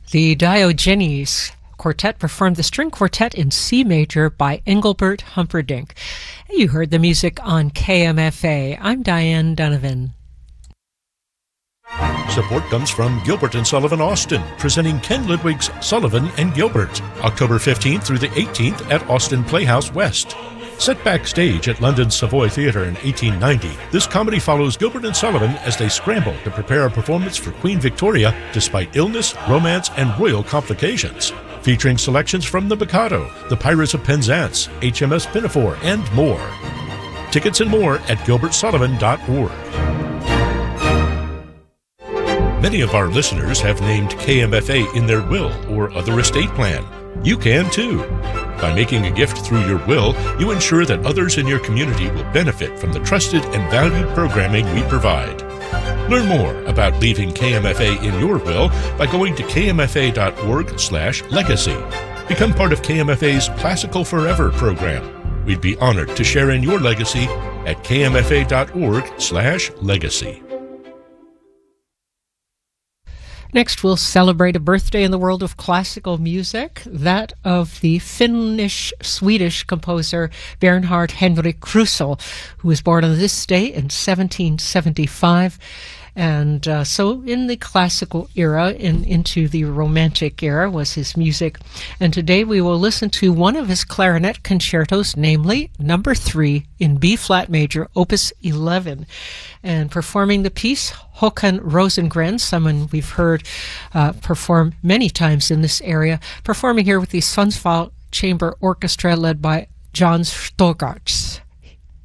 The Diogenes Quartet performed the string quartet in C major by Engelbert Humperdinck. You heard the music on KMFA. I'm Diane Donovan. Support comes from Gilbert & Sullivan Austin, presenting Ken Ludwig's Sullivan & Gilbert, October 15th through the 18th at Austin Playhouse West. Set backstage at London's Savoy Theatre in 1890, this comedy follows Gilbert & Sullivan as they scramble to prepare a performance for Queen Victoria despite illness, romance, and royal complications. Featuring selections from The Mikado, The Pirates of Penzance, HMS Pinafore, and more. Tickets and more at gilbertsullivan.org. Many of our listeners have named KMFA in their will or other estate plan. You can too. By making a gift through your will, you ensure that others in your community will benefit from the trusted and valued programming we provide. Learn more about leaving KMFA in your will by going to kmfa.org/legacy. Become part of KMFA's Classical Forever program. We'd be honored to share in your legacy at kmfa.org/legacy. Next, we'll celebrate a birthday in the world of classical music, that of the Finnish-Swedish composer Bernhard Henrik Krusell, who was born on this day in 1775. And so in the classical era, into the Romantic era was his music. And today we will listen to one of his clarinet concertos, namely number 3 in B-flat major, opus 11. And performing the piece, Håkan Rosengren, someone we've heard perform many times in this area, performing here with the Sundsvall Chamber Orchestra led by John Stogarts.